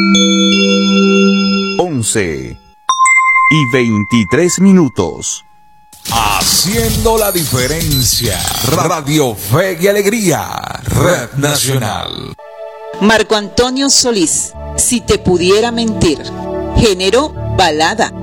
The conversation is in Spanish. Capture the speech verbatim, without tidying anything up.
once y veintitrés minutos. Haciendo la diferencia. Radio Fe y Alegría. Red Nacional. Marco Antonio Solís, Si te pudiera mentir. Género balada.